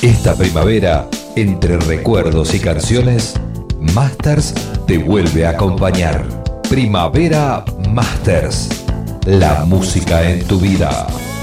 Esta primavera, entre recuerdos y canciones, Masters te vuelve a acompañar. Primavera Masters. La música en tu vida.